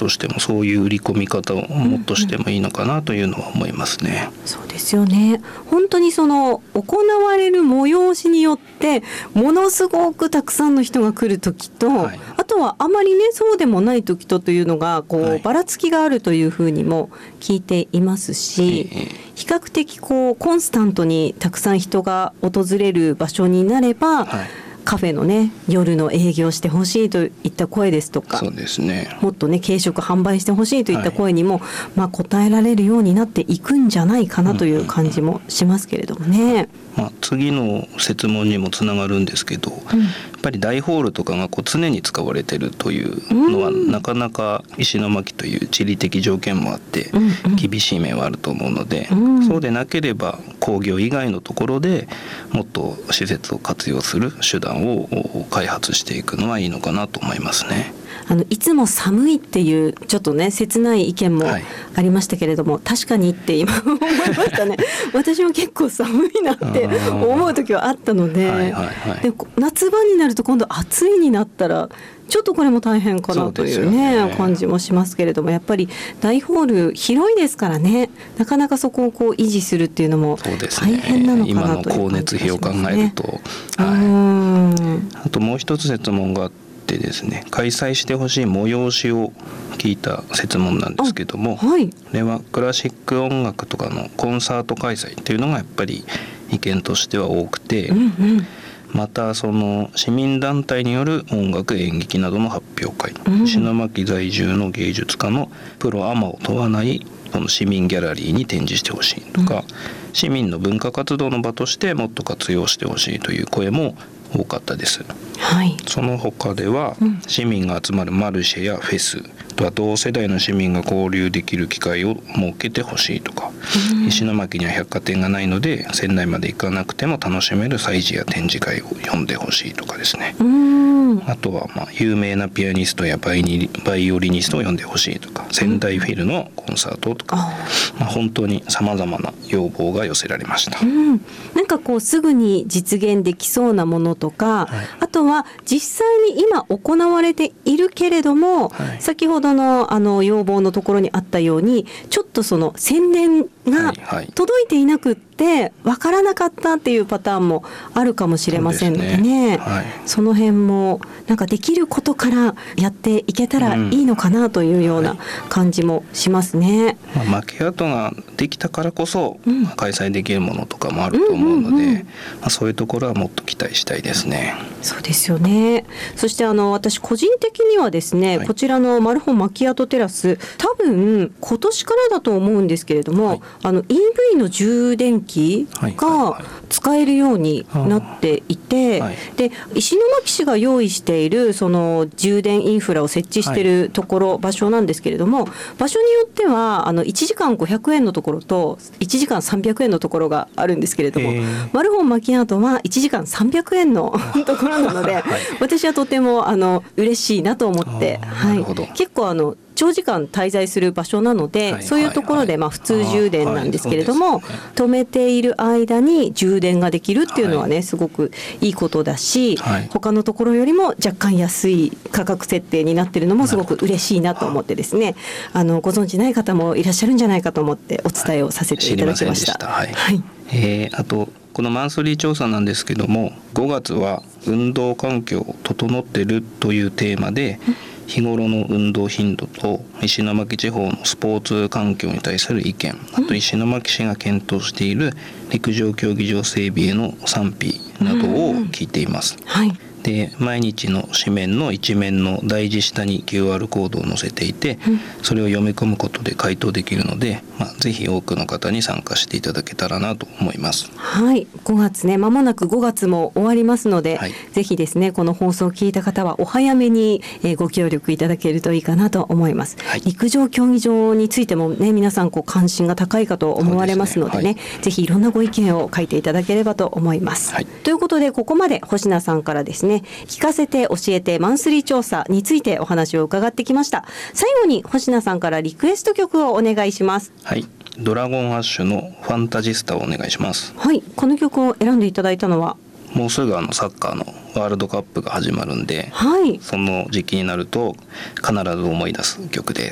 としてもそういう売り込み方をもっとしてもいいのかなというのは思いますね。 そうですよね。本当にその行われる催しによってものすごくたくさんの人が来る時と、あとはあまりねそうでもない時というのがばらつきがあるというふうにも聞いていますし、比較的コンスタントにたくさん人が訪れる場所になれば、カフェのね夜の営業してほしいといった声ですとか、 そうですね、 もっとね軽食販売してほしいといった声にも、応えられるようになっていくんじゃないかなという感じもしますけれどもね。 次の設問にもつながるんですけど、やっぱり大ホールとかが常に使われているというのは、なかなか石巻という地理的条件もあって厳しい面はあると思うので、そうでなければ工業以外のところでもっと施設を活用する手段を開発していくのはいいのかなと思いますね。 いつも寒いっていうちょっとね切ない意見もありましたけれども、確かにって今思いましたね。私も結構寒いなって思う時はあったので、で夏場になると今度暑いになったらちょっとこれも大変かなというね感じもしますけれども、やっぱり大ホール広いですからね、なかなかそこを維持するっていうのも大変なのかなという感じがしますね。今の光熱費を考えると、あともう一つ設問があってですね、開催してほしい催しを聞いた設問なんですけども、これはクラシック音楽とかのコンサート開催というのがやっぱり意見としては多くて、またその市民団体による音楽演劇などの発表会、石巻在住の芸術家のプロアマを問わないその市民ギャラリーに展示してほしいとか、市民の文化活動の場としてもっと活用してほしいという声も多かったです。その他では、市民が集まるマルシェやフェス、あとは同世代の市民が交流できる機会を設けてほしいとか、石巻には百貨店がないので仙台まで行かなくても楽しめる催事や展示会を呼んでほしいとかですね。あとは有名なピアニストやバイオリニストを呼んでほしいとか、仙台フィルのコンサートとか、本当にさまざまな要望が寄せられました。なんかすぐに実現できそうなものとか、あとは実際に今行われているけれども、先ほどの要望のところにあったようにちょっとその宣伝が届いていなくって分からなかったっていうパターンもあるかもしれませんのでね、その辺もなんかできることからやっていけたらいいのかなというような感じもしますね。 マキアートができたからこそ開催できるものとかもあると思うので、そういうところはもっと期待したいですね。 そうですよね。そして私個人的にはですね、こちらのマルホマキアートテラス、多分今年からだと思うんですけれども、EV の充電器が使えるようになっていて、で石巻市が用意しているその充電インフラを設置しているところ、場所なんですけれども、場所によっては1時間500円のところと1時間300円のところがあるんですけれども、マルホンマキアートは1時間300円のところなので、私はとても嬉しいなと思って、結構長時間滞在する場所なので、そういうところで普通充電なんですけれども、止めている間に充電ができるっていうのはね、すごくいいことだし、他のところよりも若干安い価格設定になっているのもすごく嬉しいなと思ってですね、ご存知ない方もいらっしゃるんじゃないかと思ってお伝えをさせていただきました。 あとこのマンスリー調査なんですけども、5月は運動環境整ってるというテーマで、日頃の運動頻度と石巻地方のスポーツ環境に対する意見、あと石巻市が検討している陸上競技場整備への賛否などを聞いています。で毎日の紙面の一面の大字下に QR コードを載せていて、それを読み込むことで回答できるので、ぜひ多くの方に参加していただけたらなと思います。 5月ね、間もなく5月も終わりますので、ぜひですねこの放送を聞いた方はお早めにご協力いただけるといいかなと思います。陸上競技場についてもね、皆さん関心が高いかと思われますのでね、ぜひいろんなご意見を書いていただければと思います。ということで、ここまで星名さんからですね、聞かせて教えてマンスリー調査についてお話を伺ってきました。最後に星名さんからリクエスト曲をお願いします。 ドラゴンアッシュのファンタジスタをお願いします。 この曲を選んでいただいたのは、 もうすぐサッカーのワールドカップが始まるんで、その時期になると必ず思い出す曲です。